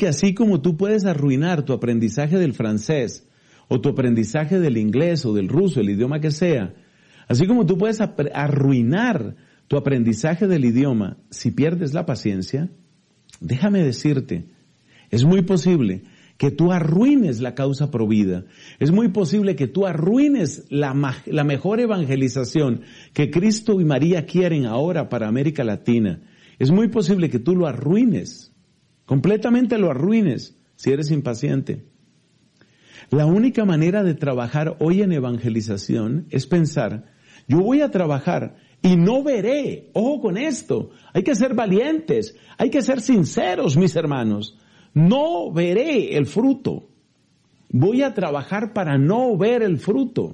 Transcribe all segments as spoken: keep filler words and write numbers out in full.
que así como tú puedes arruinar tu aprendizaje del francés, o tu aprendizaje del inglés, o del ruso, el idioma que sea, así como tú puedes arruinar tu aprendizaje del idioma si pierdes la paciencia, déjame decirte, es muy posible que tú arruines la causa provida. Es muy posible que tú arruines la, la mejor evangelización que Cristo y María quieren ahora para América Latina. Es muy posible que tú lo arruines, completamente lo arruines, si eres impaciente. La única manera de trabajar hoy en evangelización es pensar, yo voy a trabajar y no veré, ojo con esto, hay que ser valientes, hay que ser sinceros, mis hermanos, no veré el fruto, voy a trabajar para no ver el fruto.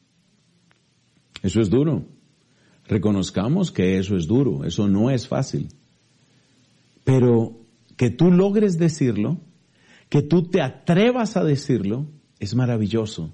Eso es duro, reconozcamos que eso es duro, eso no es fácil, pero que tú logres decirlo, que tú te atrevas a decirlo, es maravilloso,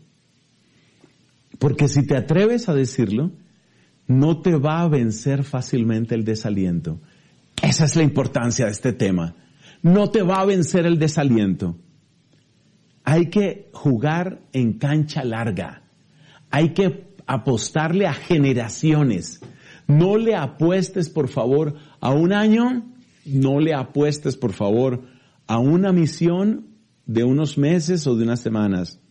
porque si te atreves a decirlo, no te va a vencer fácilmente el desaliento. Esa es la importancia de este tema. No te va a vencer el desaliento. Hay que jugar en cancha larga. Hay que apostarle a generaciones. No le apuestes, por favor, a un año. No le apuestes, por favor, a una misión de unos meses o de unas semanas.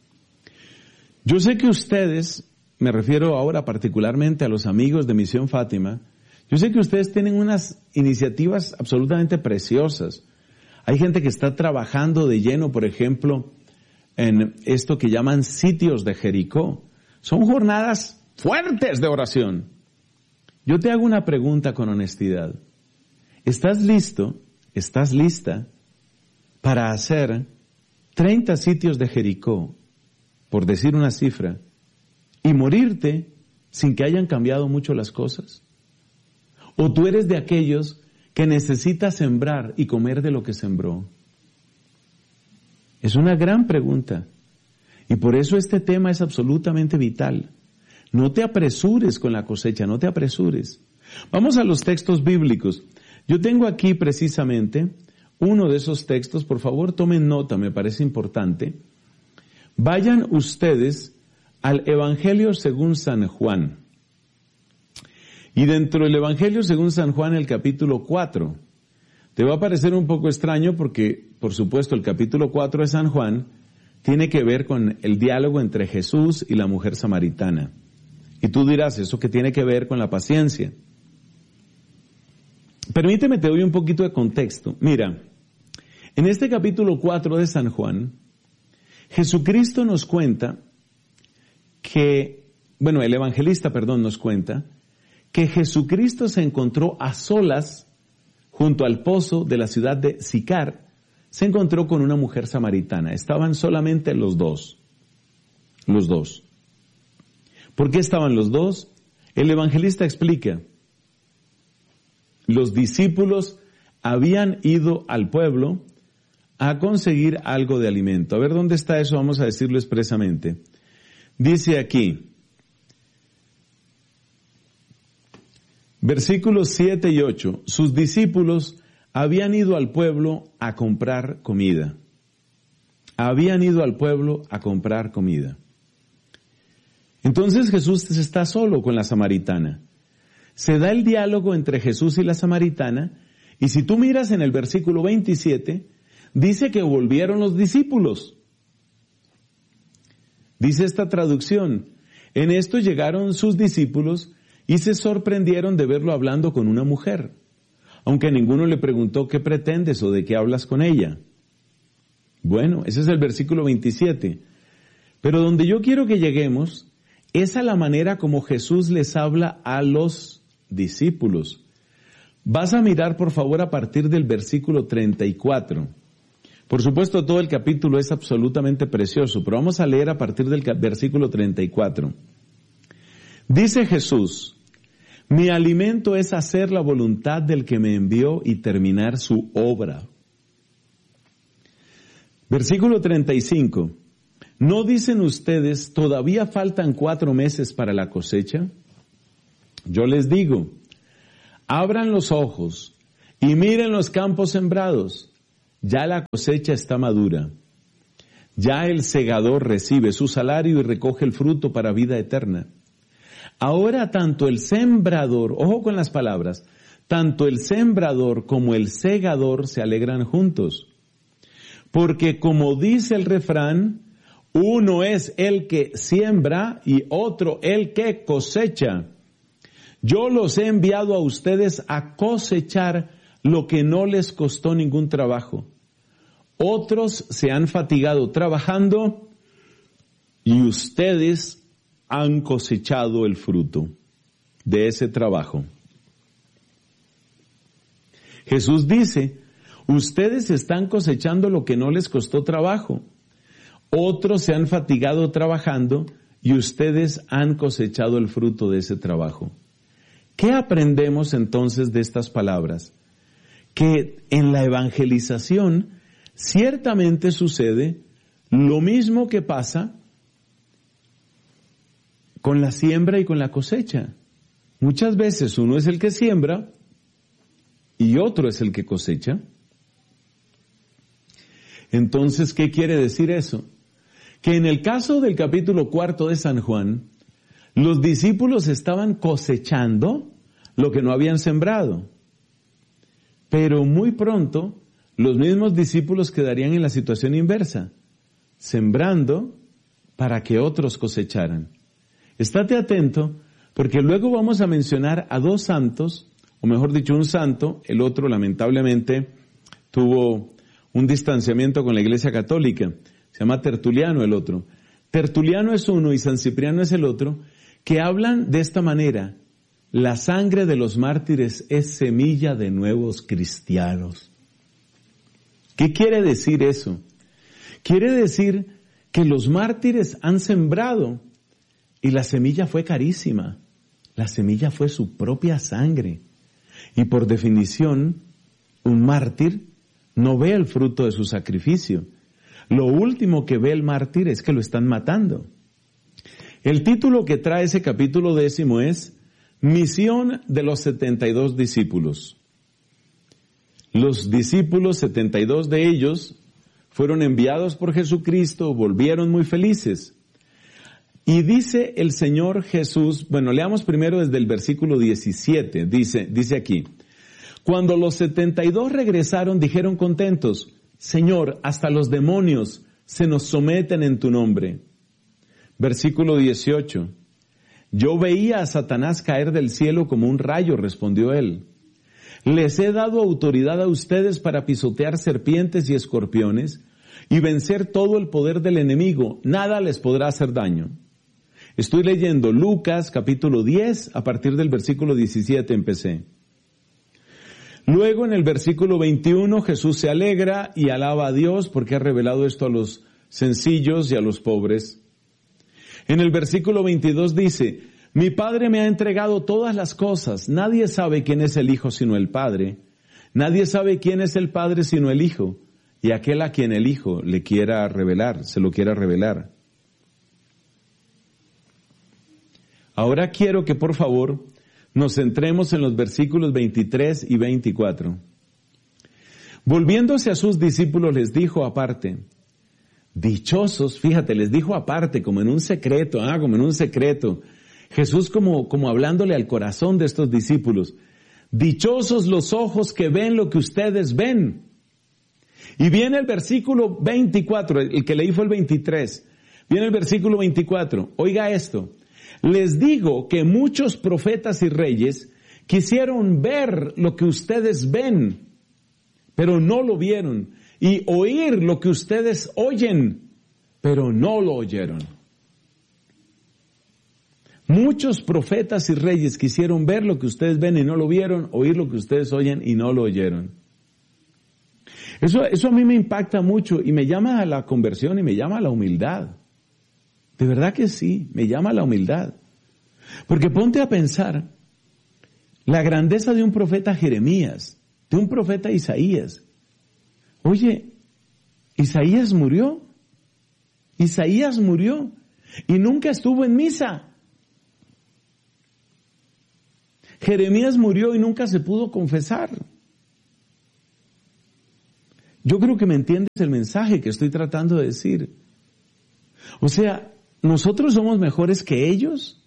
Yo sé que ustedes, me refiero ahora particularmente a los amigos de Misión Fátima, yo sé que ustedes tienen unas iniciativas absolutamente preciosas. Hay gente que está trabajando de lleno, por ejemplo, en esto que llaman sitios de Jericó. Son jornadas fuertes de oración. Yo te hago una pregunta con honestidad. ¿Estás listo, estás lista para hacer treinta sitios de Jericó, por decir una cifra, y morirte sin que hayan cambiado mucho las cosas? ¿O tú eres de aquellos que necesita sembrar y comer de lo que sembró? Es una gran pregunta. Y por eso este tema es absolutamente vital. No te apresures con la cosecha, no te apresures. Vamos a los textos bíblicos. Yo tengo aquí precisamente uno de esos textos. Por favor, tomen nota, me parece importante. Vayan ustedes al Evangelio según San Juan. Y dentro del Evangelio según San Juan, el capítulo cuatro, te va a parecer un poco extraño porque, por supuesto, el capítulo cuatro de San Juan tiene que ver con el diálogo entre Jesús y la mujer samaritana. Y tú dirás, ¿eso qué tiene que ver con la paciencia? Permíteme, te doy un poquito de contexto. Mira, en este capítulo cuatro de San Juan, Jesucristo nos cuenta que, bueno, el evangelista, perdón, nos cuenta que Jesucristo se encontró a solas junto al pozo de la ciudad de Sicar. Se encontró con una mujer samaritana. Estaban solamente los dos. Los dos. ¿Por qué estaban los dos? El evangelista explica. Los discípulos habían ido al pueblo a conseguir algo de alimento. A ver, ¿dónde está eso? Vamos a decirlo expresamente. Dice aquí, versículos siete y ocho, sus discípulos habían ido al pueblo a comprar comida. Habían ido al pueblo a comprar comida. Entonces Jesús está solo con la samaritana. Se da el diálogo entre Jesús y la samaritana, y si tú miras en el versículo veintisiete, dice que volvieron los discípulos. Dice esta traducción, en esto llegaron sus discípulos y se sorprendieron de verlo hablando con una mujer, aunque ninguno le preguntó qué pretendes o de qué hablas con ella. Bueno, ese es el versículo veintisiete. Pero donde yo quiero que lleguemos es a la manera como Jesús les habla a los discípulos. Vas a mirar, por favor, a partir del versículo treinta y cuatro. Por supuesto, todo el capítulo es absolutamente precioso, pero vamos a leer a partir del versículo treinta y cuatro. Dice Jesús, mi alimento es hacer la voluntad del que me envió y terminar su obra. Versículo treinta y cinco. ¿No dicen ustedes, todavía faltan cuatro meses para la cosecha? Yo les digo, abran los ojos y miren los campos sembrados. Ya la cosecha está madura. Ya el segador recibe su salario y recoge el fruto para vida eterna. Ahora tanto el sembrador, ojo con las palabras, tanto el sembrador como el segador se alegran juntos. Porque como dice el refrán, uno es el que siembra y otro el que cosecha. Yo los he enviado a ustedes a cosechar lo que no les costó ningún trabajo. Otros se han fatigado trabajando y ustedes han cosechado el fruto de ese trabajo. Jesús dice, ustedes están cosechando lo que no les costó trabajo. Otros se han fatigado trabajando y ustedes han cosechado el fruto de ese trabajo. ¿Qué aprendemos entonces de estas palabras? Que en la evangelización ciertamente sucede lo mismo que pasa con la siembra y con la cosecha. Muchas veces uno es el que siembra y otro es el que cosecha. Entonces, ¿qué quiere decir eso? Que en el caso del capítulo cuarto de San Juan, los discípulos estaban cosechando lo que no habían sembrado. Pero muy pronto, los mismos discípulos quedarían en la situación inversa, sembrando para que otros cosecharan. Estate atento, porque luego vamos a mencionar a dos santos, o mejor dicho, un santo, el otro lamentablemente tuvo un distanciamiento con la Iglesia Católica, se llama Tertuliano el otro. Tertuliano es uno y San Cipriano es el otro, que hablan de esta manera: la sangre de los mártires es semilla de nuevos cristianos. ¿Qué quiere decir eso? Quiere decir que los mártires han sembrado y la semilla fue carísima. La semilla fue su propia sangre. Y por definición, un mártir no ve el fruto de su sacrificio. Lo último que ve el mártir es que lo están matando. El título que trae ese capítulo décimo es Misión de los setenta y dos discípulos. Los discípulos, setenta y dos de ellos, fueron enviados por Jesucristo, volvieron muy felices. Y dice el Señor Jesús, bueno, leamos primero desde el versículo diecisiete, dice, dice aquí, cuando los setenta y dos regresaron, dijeron contentos, Señor, hasta los demonios se nos someten en tu nombre. Versículo dieciocho, yo veía a Satanás caer del cielo como un rayo, respondió él. Les he dado autoridad a ustedes para pisotear serpientes y escorpiones y vencer todo el poder del enemigo. Nada les podrá hacer daño. Estoy leyendo Lucas capítulo diez, a partir del versículo diecisiete empecé. Luego en el versículo veintiuno Jesús se alegra y alaba a Dios porque ha revelado esto a los sencillos y a los pobres. En el versículo veintidós dice, mi Padre me ha entregado todas las cosas. Nadie sabe quién es el Hijo sino el Padre. Nadie sabe quién es el Padre sino el Hijo. Y aquel a quien el Hijo le quiera revelar, se lo quiera revelar. Ahora quiero que por favor nos centremos en los versículos veintitrés y veinticuatro. Volviéndose a sus discípulos les dijo aparte, dichosos, fíjate, les dijo aparte, como en un secreto, ah, como en un secreto. Jesús como, como hablándole al corazón de estos discípulos. Dichosos los ojos que ven lo que ustedes ven. Y viene el versículo veinticuatro, el que leí fue el veintitrés. Viene el versículo veinticuatro. Oiga esto. Les digo que muchos profetas y reyes quisieron ver lo que ustedes ven, pero no lo vieron. Y oír lo que ustedes oyen, pero no lo oyeron. Muchos profetas y reyes quisieron ver lo que ustedes ven y no lo vieron, oír lo que ustedes oyen y no lo oyeron. Eso, eso a mí me impacta mucho y me llama a la conversión y me llama a la humildad. De verdad que sí, me llama a la humildad. Porque ponte a pensar la grandeza de un profeta Jeremías, de un profeta Isaías. Oye, Isaías murió. Isaías murió y nunca estuvo en misa. Jeremías murió y nunca se pudo confesar. Yo creo que me entiendes el mensaje que estoy tratando de decir. O sea, ¿nosotros somos mejores que ellos?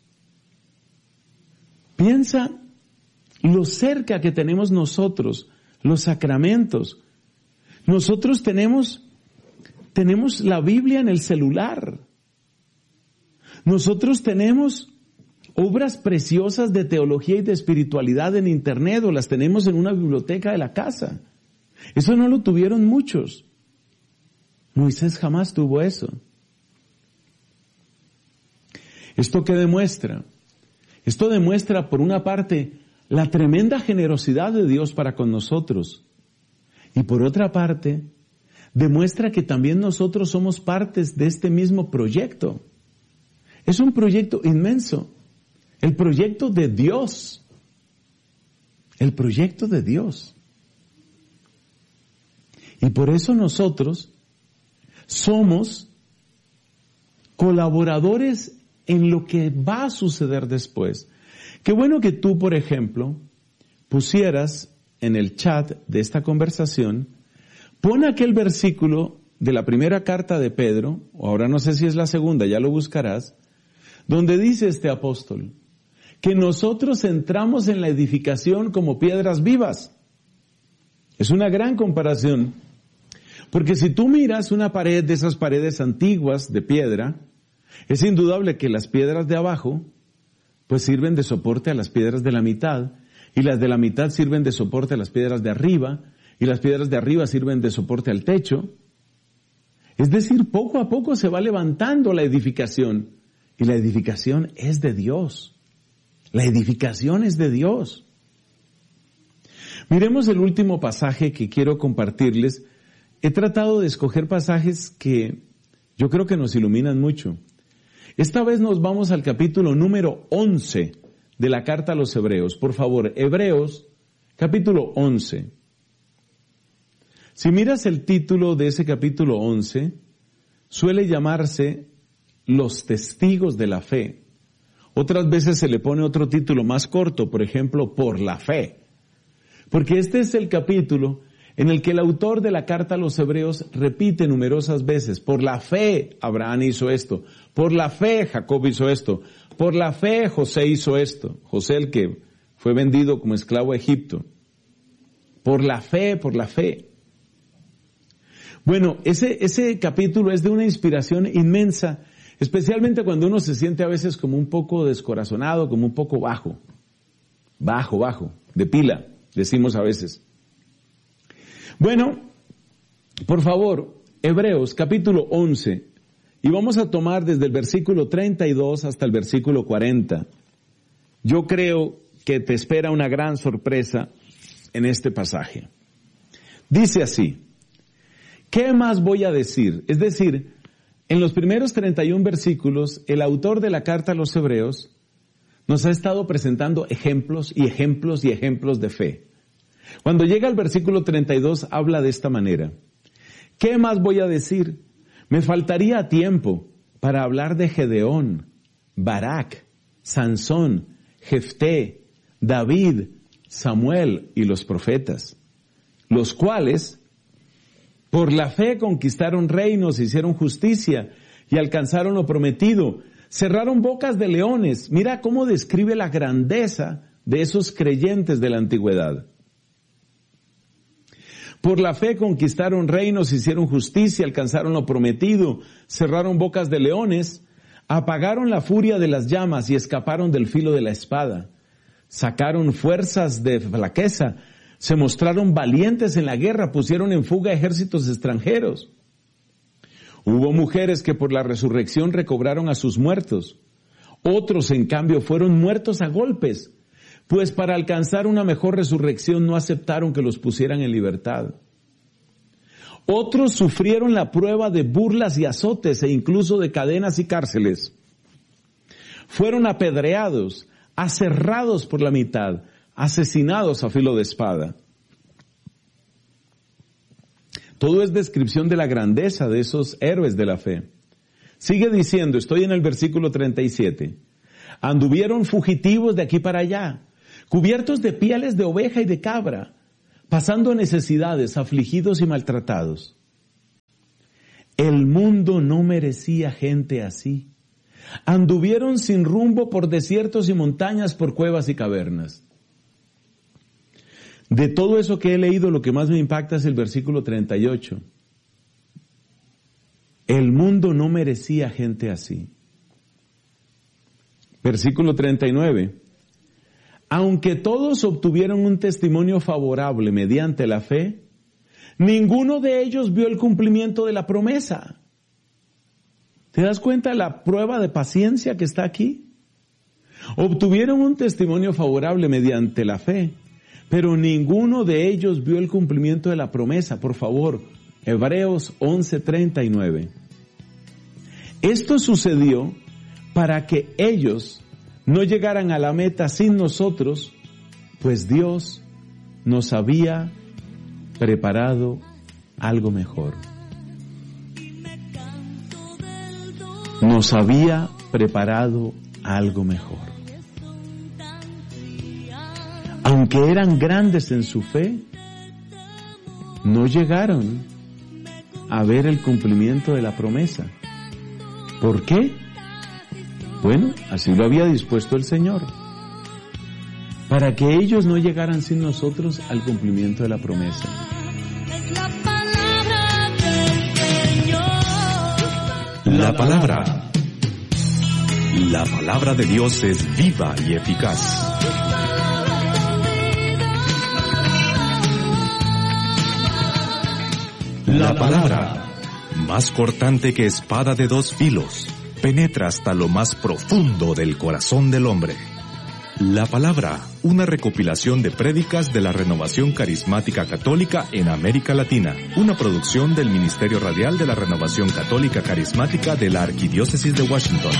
Piensa lo cerca que tenemos nosotros, los sacramentos. Nosotros tenemos, tenemos la Biblia en el celular. Nosotros tenemos obras preciosas de teología y de espiritualidad en internet, o las tenemos en una biblioteca de la casa. Eso no lo tuvieron muchos. Moisés jamás tuvo eso. ¿Esto qué demuestra? Esto demuestra, por una parte, la tremenda generosidad de Dios para con nosotros. Y por otra parte, demuestra que también nosotros somos partes de este mismo proyecto. Es un proyecto inmenso. El proyecto de Dios. El proyecto de Dios. Y por eso nosotros somos colaboradores en lo que va a suceder después. Qué bueno que tú, por ejemplo, pusieras en el chat de esta conversación, pon aquel versículo de la primera carta de Pedro, o ahora no sé si es la segunda, ya lo buscarás, donde dice este apóstol, que nosotros entramos en la edificación como piedras vivas. Es una gran comparación, porque si tú miras una pared de esas paredes antiguas de piedra, es indudable que las piedras de abajo, pues sirven de soporte a las piedras de la mitad, y las de la mitad sirven de soporte a las piedras de arriba, y las piedras de arriba sirven de soporte al techo. Es decir, poco a poco se va levantando la edificación, y la edificación es de Dios. La edificación es de Dios. Miremos el último pasaje que quiero compartirles. He tratado de escoger pasajes que yo creo que nos iluminan mucho. Esta vez nos vamos al capítulo número once de la carta a los Hebreos. Por favor, Hebreos, capítulo once. Si miras el título de ese capítulo once, suele llamarse Los testigos de la fe. Otras veces se le pone otro título más corto, por ejemplo, Por la fe. Porque este es el capítulo en el que el autor de la carta a los Hebreos repite numerosas veces, por la fe Abraham hizo esto, por la fe Jacob hizo esto, por la fe José hizo esto, José el que fue vendido como esclavo a Egipto, por la fe, por la fe. Bueno, ese, ese capítulo es de una inspiración inmensa, especialmente cuando uno se siente a veces como un poco descorazonado, como un poco bajo, bajo, bajo, de pila, decimos a veces. Bueno, por favor, Hebreos capítulo once, y vamos a tomar desde el versículo treinta y dos hasta el versículo cuarenta. Yo creo que te espera una gran sorpresa en este pasaje. Dice así, ¿qué más voy a decir? Es decir, en los primeros treinta y un versículos, el autor de la carta a los Hebreos nos ha estado presentando ejemplos y ejemplos y ejemplos de fe. Cuando llega al versículo treinta y dos, habla de esta manera. ¿Qué más voy a decir? Me faltaría tiempo para hablar de Gedeón, Barak, Sansón, Jefté, David, Samuel y los profetas, los cuales, por la fe conquistaron reinos, hicieron justicia y alcanzaron lo prometido, cerraron bocas de leones. Mira cómo describe la grandeza de esos creyentes de la antigüedad. Por la fe conquistaron reinos, hicieron justicia, alcanzaron lo prometido, cerraron bocas de leones, apagaron la furia de las llamas y escaparon del filo de la espada. Sacaron fuerzas de flaqueza, se mostraron valientes en la guerra, pusieron en fuga ejércitos extranjeros. Hubo mujeres que por la resurrección recobraron a sus muertos. Otros, en cambio, fueron muertos a golpes, pues para alcanzar una mejor resurrección no aceptaron que los pusieran en libertad. Otros sufrieron la prueba de burlas y azotes e incluso de cadenas y cárceles. Fueron apedreados, aserrados por la mitad, asesinados a filo de espada. Todo es descripción de la grandeza de esos héroes de la fe. Sigue diciendo, estoy en el versículo treinta y siete. Anduvieron fugitivos de aquí para allá, cubiertos de pieles de oveja y de cabra, pasando necesidades, afligidos y maltratados. El mundo no merecía gente así. Anduvieron sin rumbo por desiertos y montañas, por cuevas y cavernas. De todo eso que he leído, lo que más me impacta es el versículo treinta y ocho. El mundo no merecía gente así. Versículo treinta y nueve. Aunque todos obtuvieron un testimonio favorable mediante la fe, ninguno de ellos vio el cumplimiento de la promesa. ¿Te das cuenta de la prueba de paciencia que está aquí? Obtuvieron un testimonio favorable mediante la fe, pero ninguno de ellos vio el cumplimiento de la promesa. Por favor, Hebreos once treinta y nueve. Esto sucedió para que ellos no llegaran a la meta sin nosotros, pues Dios nos había preparado algo mejor. Nos había preparado algo mejor. Aunque eran grandes en su fe, no llegaron a ver el cumplimiento de la promesa. ¿Por qué? Bueno, así lo había dispuesto el Señor, para que ellos no llegaran sin nosotros al cumplimiento de la promesa. La palabra. La palabra de Dios es viva y eficaz. La palabra, más cortante que espada de dos filos, penetra hasta lo más profundo del corazón del hombre. La palabra, una recopilación de prédicas de la Renovación Carismática Católica en América Latina, una producción del Ministerio Radial de la Renovación Católica Carismática de la Arquidiócesis de Washington.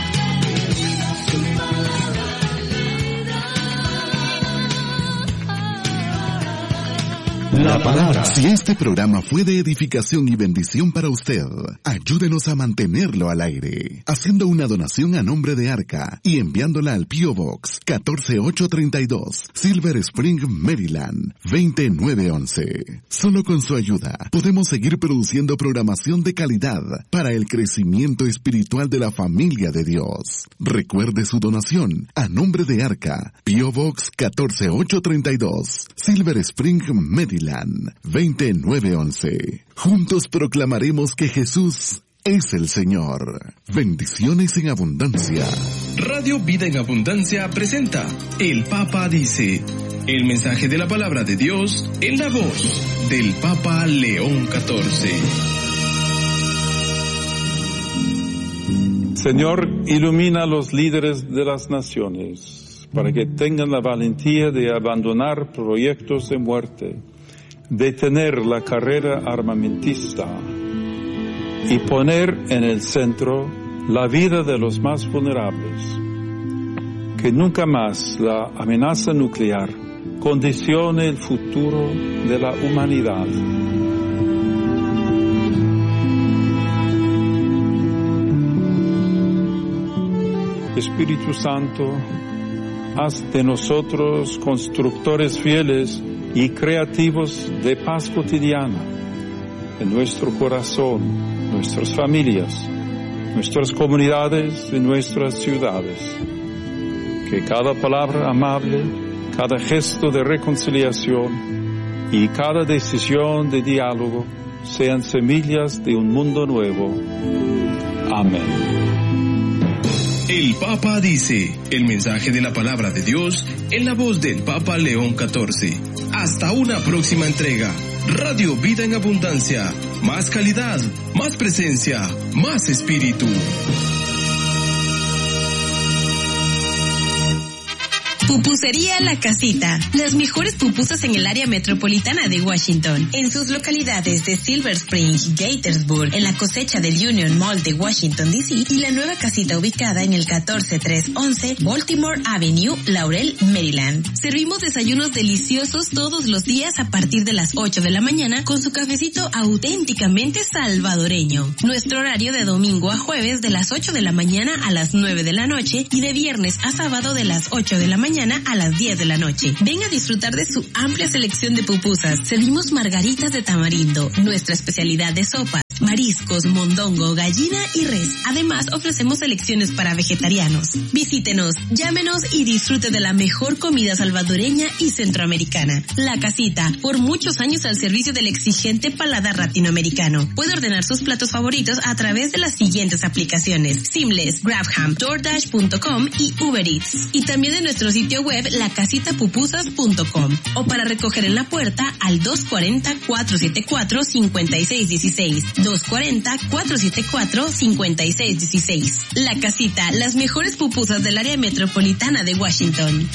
La palabra. Si este programa fue de edificación y bendición para usted, ayúdenos a mantenerlo al aire, haciendo una donación a nombre de Arca y enviándola al P O Box catorce mil ochocientos treinta y dos, Silver Spring, Maryland, veinte mil novecientos once. Solo con su ayuda podemos seguir produciendo programación de calidad para el crecimiento espiritual de la familia de Dios. Recuerde su donación a nombre de Arca, P O Box catorce mil ochocientos treinta y dos, Silver Spring, Maryland, veinte mil novecientos once. Juntos proclamaremos que Jesús es el Señor. Bendiciones en abundancia. Radio Vida en Abundancia presenta El Papa Dice, el mensaje de la palabra de Dios en la voz del Papa León catorce. Señor, ilumina a los líderes de las naciones para que tengan la valentía de abandonar proyectos de muerte, detener la carrera armamentista y poner en el centro la vida de los más vulnerables. Que nunca más la amenaza nuclear condicione el futuro de la humanidad. Espíritu Santo, haz de nosotros constructores fieles y creativos de paz cotidiana en nuestro corazón, nuestras familias, nuestras comunidades y nuestras ciudades. Que cada palabra amable, cada gesto de reconciliación y cada decisión de diálogo sean semillas de un mundo nuevo. Amén. El Papa Dice, el mensaje de la palabra de Dios en la voz del Papa León catorce. Hasta una próxima entrega. Radio Vida en Abundancia. Más calidad, más presencia, más espíritu. Pupusería La Casita. Las mejores pupusas en el área metropolitana de Washington. En sus localidades de Silver Spring, Gaithersburg, en la cosecha del Union Mall de Washington, D C y la nueva casita ubicada en el catorce mil trescientos once Baltimore Avenue, Laurel, Maryland. Servimos desayunos deliciosos todos los días a partir de las ocho de la mañana con su cafecito auténticamente salvadoreño. Nuestro horario de domingo a jueves de las ocho de la mañana a las nueve de la noche y de viernes a sábado de las ocho de la mañana mañana a las diez de la noche. Ven a disfrutar de su amplia selección de pupusas. Servimos margaritas de tamarindo, nuestra especialidad de sopas, mariscos, mondongo, gallina y res. Además, ofrecemos selecciones para vegetarianos. Visítenos, llámenos y disfrute de la mejor comida salvadoreña y centroamericana. La Casita, por muchos años al servicio del exigente paladar latinoamericano. Puede ordenar sus platos favoritos a través de las siguientes aplicaciones: Seamless, Grabham, DoorDash punto com y Uber Eats. Y también en nuestro sitio web la casita pupusas punto com. O para recoger en la puerta al dos cuatro cero, cuatro siete cuatro, cinco seis uno seis. dos cuatro cero, cuatro siete cuatro, cinco seis uno seis. La Casita, las mejores pupusas del área metropolitana de Washington.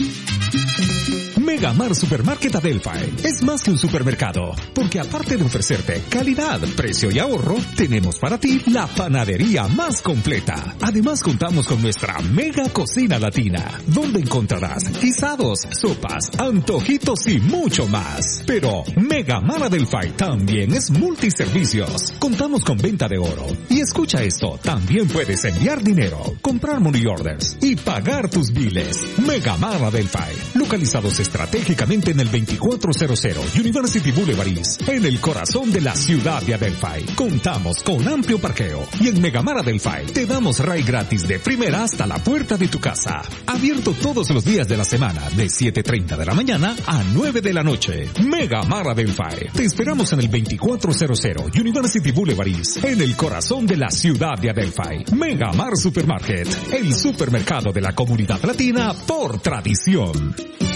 Megamar Supermarket Adelphi es más que un supermercado, porque aparte de ofrecerte calidad, precio y ahorro, tenemos para ti la panadería más completa. Además contamos con nuestra mega cocina latina, donde encontrarás guisados, sopas, antojitos y mucho más. Pero Megamar Adelphi también es multiservicios. Contamos con venta de oro. Y escucha esto, también puedes enviar dinero, comprar money orders y pagar tus biles. Megamar Adelphi, localizados estratégicamente en el veinticuatro cero cero University Boulevard East, en el corazón de la ciudad de Adelphi. Contamos con amplio parqueo y en Megamar Adelphi te damos ride gratis de primera hasta la puerta de tu casa. Abierto todos los días de la semana de siete treinta de la mañana a nueve de la noche. Megamar Adelphi. Te esperamos en el veinticuatro cero cero University Boulevard East, en el corazón de la ciudad de Adelphi. Megamar Supermarket, el supermercado de la comunidad latina por tradición.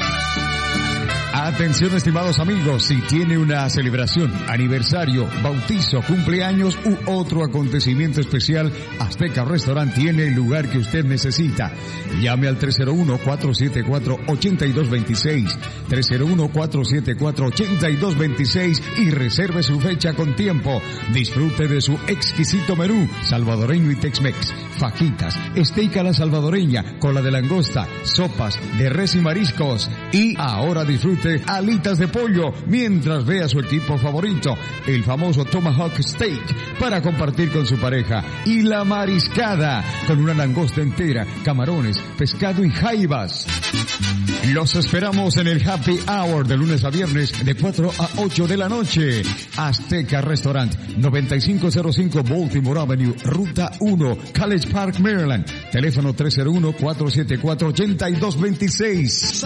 Atención, estimados amigos, si tiene una celebración, aniversario, bautizo, cumpleaños u otro acontecimiento especial, Azteca Restaurant tiene el lugar que usted necesita. Llame al tres cero uno, cuatro siete cuatro, ocho dos dos seis, tres cero uno, cuatro siete cuatro, ocho dos dos seis y reserve su fecha con tiempo. Disfrute de su exquisito menú salvadoreño y Tex-Mex, fajitas, steak a la salvadoreña, cola de langosta, sopas de res y mariscos. Y ahora disfrute alitas de pollo mientras ve a su equipo favorito, el famoso Tomahawk Steak, para compartir con su pareja, y la mariscada con una langosta entera, camarones, pescado y jaivas. Los esperamos en el Happy Hour de lunes a viernes de cuatro a ocho de la noche. Azteca Restaurant, noventa y cinco cero cinco Baltimore Avenue, Ruta uno, College Park, Maryland. Teléfono tres cero uno, cuatro siete cuatro, ocho dos dos seis.